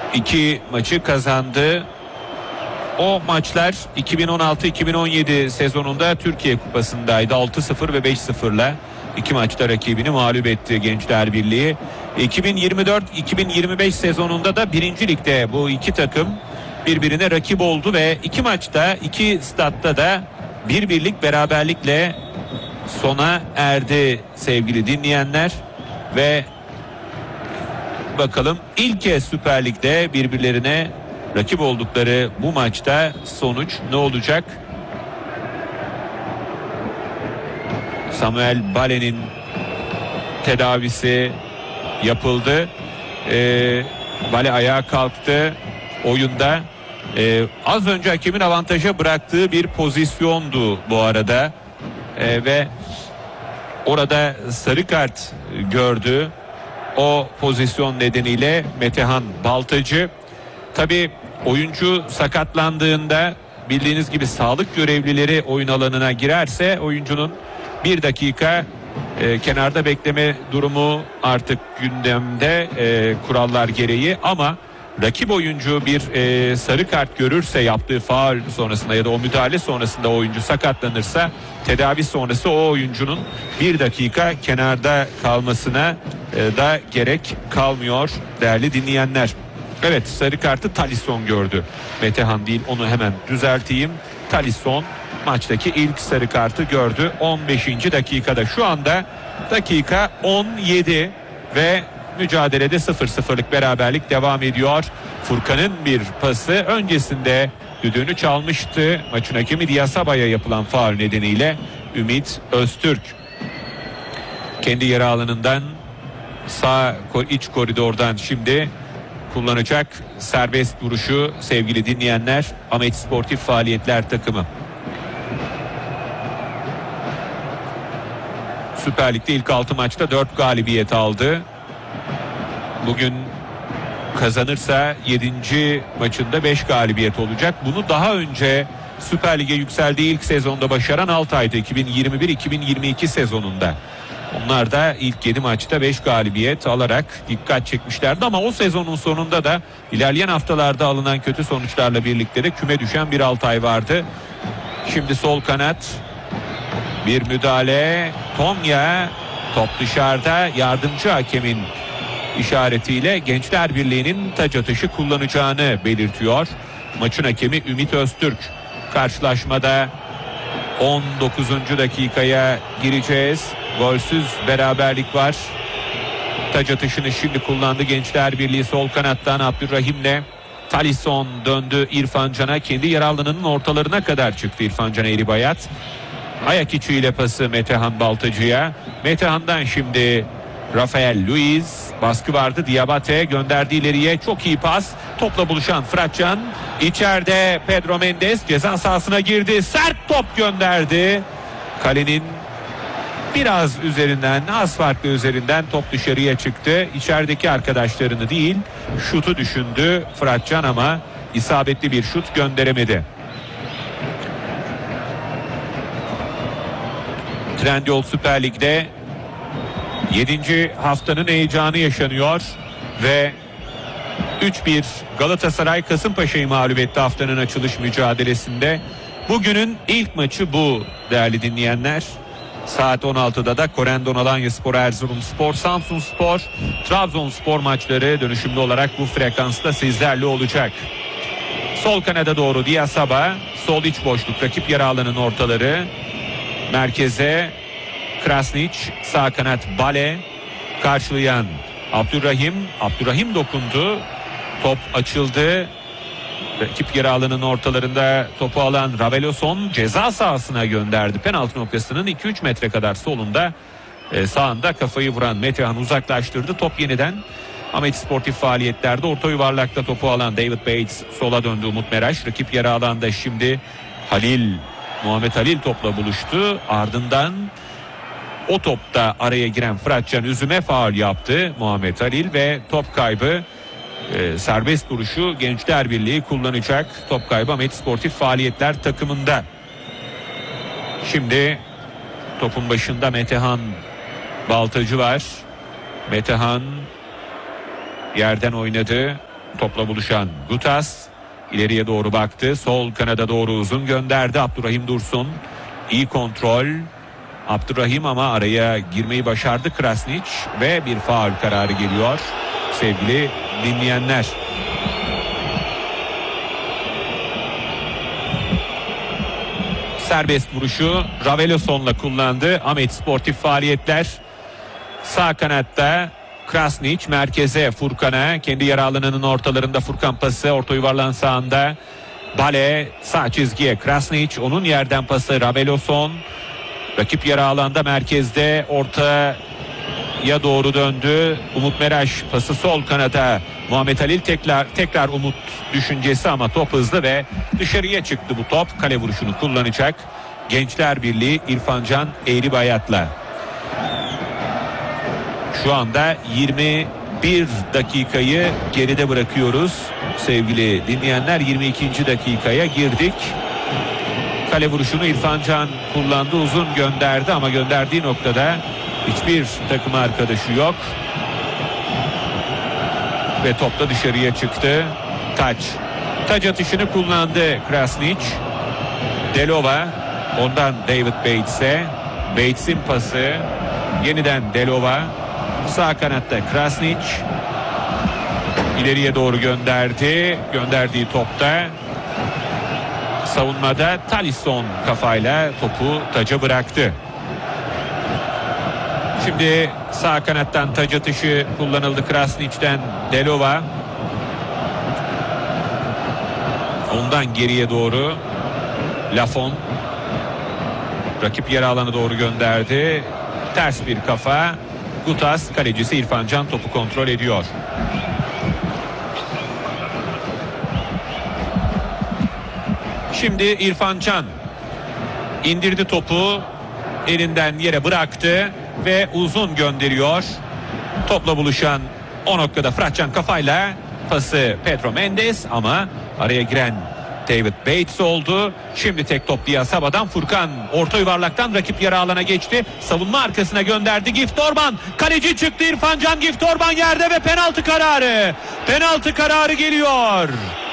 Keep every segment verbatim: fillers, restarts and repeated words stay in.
iki maçı kazandı. O maçlar iki bin on altı iki bin on yedi sezonunda Türkiye Kupası'ndaydı. altı sıfır ve beş sıfırla iki maçta rakibini mağlup etti Gençler Birliği. iki bin yirmi dört iki bin yirmi beş sezonunda da birinci Lig'de bu iki takım birbirine rakip oldu ve iki maçta, iki statta da bir birlik beraberlikle sona erdi sevgili dinleyenler. Ve bakalım ilk kez Süper Lig'de birbirlerine rakip oldukları bu maçta sonuç ne olacak? Samuel Bale'nin tedavisi yapıldı. Ee, Bale ayağa kalktı oyunda. Ee, az önce hakemin avantaja bıraktığı bir pozisyondu bu arada. Ee, ve orada sarı kart gördü. O pozisyon nedeniyle Metehan Baltacı. Tabii oyuncu sakatlandığında bildiğiniz gibi sağlık görevlileri oyun alanına girerse oyuncunun bir dakika e, kenarda bekleme durumu artık gündemde e, kurallar gereği, ama rakip oyuncu bir e, sarı kart görürse, yaptığı faul sonrasında ya da o müdahale sonrasında oyuncu sakatlanırsa tedavi sonrası o oyuncunun bir dakika kenarda kalmasına e, da gerek kalmıyor değerli dinleyenler. Evet, sarı kartı Talisson gördü. Metehan değil, onu hemen düzelteyim. Talisson maçtaki ilk sarı kartı gördü on beşinci dakikada. Şu anda dakika on yedi ve mücadelede sıfır sıfırlık beraberlik devam ediyor. Furkan'ın bir pası öncesinde düdüğünü çalmıştı. Maçın hakemi Diyasaba'ya yapılan faul nedeniyle Ümit Öztürk kendi yarı alanından sağ iç koridordan şimdi kullanacak serbest vuruşu sevgili dinleyenler, Ahmet Sportif Faaliyetler takımı. Süper Lig'de ilk altı maçta dört galibiyet aldı. Bugün kazanırsa yedinci maçında beş galibiyet olacak. Bunu daha önce Süper Lig'e yükseldiği ilk sezonda başaran Altay'dı, iki bin yirmi bir iki bin yirmi iki sezonunda. Onlar da ilk yedi maçta beş galibiyet alarak dikkat çekmişlerdi, ama o sezonun sonunda da ilerleyen haftalarda alınan kötü sonuçlarla birlikte de küme düşen bir Altay vardı. Şimdi sol kanat bir müdahale, Tonya, top dışarıda, yardımcı hakemin işaretiyle Gençler Birliği'nin taç atışı kullanacağını belirtiyor maçın hakemi Ümit Öztürk. Karşılaşmada on dokuzuncu dakikaya gireceğiz. Golsüz beraberlik var. Taç atışını şimdi kullandı Gençler Birliği sol kanattan Abdurrahim'le. Talisson döndü İrfan Can'a, kendi yer alanının ortalarına kadar çıktı İrfan Can Eğribayat. Ayak içiyle pası Metehan Baltacı'ya. Metehan'dan şimdi Rafael Luiz, baskı vardı, Diabate gönderdi ileriye, çok iyi pas, topla buluşan Fıratcan, içeride Pedro Mendes ceza sahasına girdi, sert top gönderdi, kalenin biraz üzerinden, az farklı üzerinden top dışarıya çıktı. İçerideki arkadaşlarını değil, şutu düşündü Fıratcan, ama isabetli bir şut gönderemedi. Trendyol Süper Lig'de yedinci haftanın heyecanı yaşanıyor ve üç bir Galatasaray Kasımpaşa'yı mağlup etti haftanın açılış mücadelesinde. Bugünün ilk maçı bu değerli dinleyenler. Saat on altıda da Korendon Alanyaspor, Erzurumspor, Samsunspor, Trabzonspor maçları dönüşümlü olarak bu frekansta sizlerle olacak. Sol kanada doğru Diyasaba, sol iç boşluk rakip yarı alanın ortaları. Merkeze Krasnić, sağ kanat Bale, karşılayan Abdurrahim. Abdurrahim dokundu. Top açıldı. Rakip yarı alanın ortalarında topu alan Raveloson ceza sahasına gönderdi. Penaltı noktasının iki üç metre kadar solunda, e, sağında kafayı vuran Metehan uzaklaştırdı. Top yeniden Ahmet Sportif Faaliyetlerde orta yuvarlakta topu alan David Bates, sola döndü Umut Meraş. Rakip yarı alanda şimdi Halil, Muhammed Halil topla buluştu. Ardından o topta araya giren Fıratcan Üzüm'e faul yaptı Muhammed Halil ve top kaybı. Ee, serbest vuruşu Gençler Birliği kullanacak. Top kaybı Ahmet Sportif Faaliyetler takımında. Şimdi topun başında Metehan Baltacı var. Metehan yerden oynadı. Topla buluşan Gutas ileriye doğru baktı. Sol kanada doğru uzun gönderdi. Abdurrahim Dursun. İyi kontrol. Abdurrahim ama araya girmeyi başardı Krasnić ve bir faul kararı geliyor sevgili dinleyenler. Serbest vuruşu Raveloson'la kullandı Ahmet Sportif Faaliyetler. Sağ kanatta Krasnić, merkeze Furkan'a, kendi yarı alanının ortalarında Furkan pası, orta yuvarlağın sağında Bale, sağ çizgiye Krasnić, onun yerden pası Raveloson. Rakip yarı alanda merkezde ortaya doğru döndü. Umut Meraş pası sol kanata. Muhammed Halil tekrar tekrar Umut düşüncesi ama top hızlı ve dışarıya çıktı bu top. Kale vuruşunu kullanacak Gençler Birliği İrfan Can Eğribayat'la. Şu anda yirmi bir dakikayı geride bırakıyoruz sevgili dinleyenler. yirmi ikinci dakikaya girdik. Kale vuruşunu İrfan Can kullandı, uzun gönderdi ama gönderdiği noktada hiçbir takım arkadaşı yok. Ve top da dışarıya çıktı. Taç. Taç atışını kullandı Krasnić. Delova. Ondan David Bates'e. Bates'in pası. Yeniden Delova. Sağ kanatta Krasnić. İleriye doğru gönderdi. Gönderdiği topta savunmada Talisson kafayla topu Taç'a bıraktı. Şimdi sağ kanattan taç atışı kullanıldı Krasnić'ten Delova. Ondan geriye doğru Lafon. Rakip yarı alana doğru gönderdi. Ters bir kafa. Gutas, kalecisi İrfan Can topu kontrol ediyor. Şimdi İrfan Can indirdi topu, elinden yere bıraktı ve uzun gönderiyor. Topla buluşan o noktada Fıratcan kafayla pası Pedro Mendes ama araya giren David Bates oldu. Şimdi tek top Diyasaba'dan Furkan orta yuvarlaktan rakip yarı alana geçti. Savunma arkasına gönderdi Gift Orban. Kaleci çıktı İrfan Can, Gift Orban yerde ve penaltı kararı. Penaltı kararı geliyor.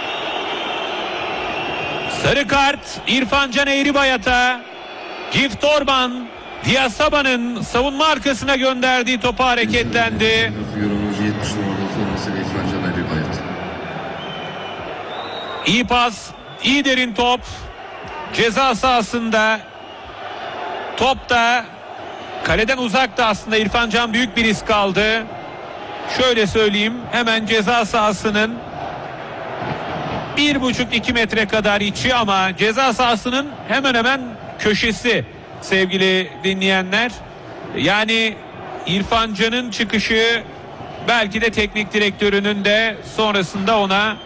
Sarı kart İrfan Can Eğribayat'a. Gift Orban Diyasaba'nın savunma arkasına gönderdiği topa hareketlendi. İyi pas, iyi derin top. Ceza sahasında. Top da kaleden uzakta aslında. İrfan Can büyük bir risk aldı. Şöyle söyleyeyim, hemen ceza sahasının bir buçuk iki metre kadar içi ama ceza sahasının hemen hemen köşesi sevgili dinleyenler. Yani İrfan Can'ın çıkışı belki de teknik direktörünün de sonrasında ona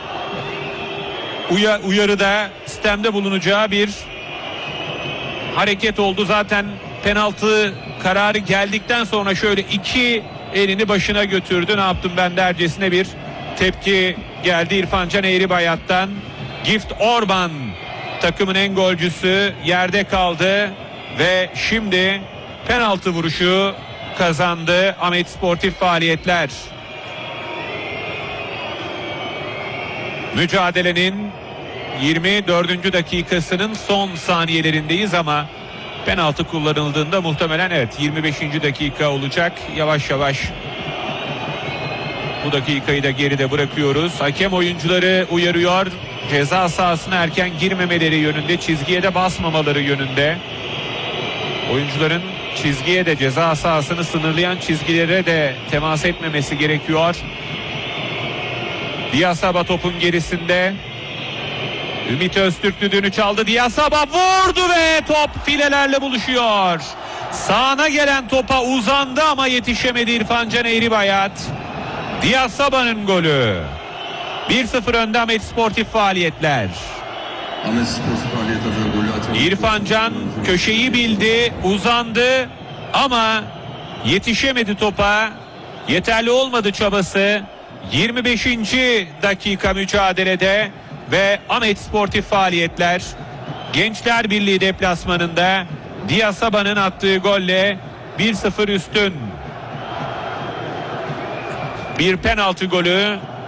uya, uyarıda sistemde bulunacağı bir hareket oldu. Zaten penaltı kararı geldikten sonra şöyle iki elini başına götürdü. Ne yaptım ben dercesine bir tepki geldi İrfan Can Eğribayat'tan. Gift Orban takımın en golcüsü yerde kaldı ve şimdi penaltı vuruşu kazandı Ahmet Sportif Faaliyetler. Mücadelenin yirmi dördüncü dakikasının son saniyelerindeyiz ama penaltı kullanıldığında muhtemelen evet yirmi beşinci dakika olacak. Yavaş yavaş bu dakikayı da geride bırakıyoruz. Hakem oyuncuları uyarıyor. Ceza sahasına erken girmemeleri yönünde, çizgiye de basmamaları yönünde. Oyuncuların çizgiye de, ceza sahasını sınırlayan çizgilere de temas etmemesi gerekiyor. Diyasaba topun gerisinde. Ümit Öztürk düdüğünü çaldı. Diyasaba vurdu ve top filelerle buluşuyor. Sağına gelen topa uzandı ama yetişemedi İrfan Can Eğribayat. Diyasaba'nın golü. bir sıfır önde Ahmet Sportif Faaliyetler. Ahmet Sportif Faaliyetler golü atan İrfan Can köşeyi bildi, uzandı ama yetişemedi topa. Yeterli olmadı çabası. yirmi beşinci dakika mücadelede ve Ahmet Sportif Faaliyetler Gençler Birliği deplasmanında Diyasaba'nın attığı golle bir sıfır üstün. Bir penaltı golü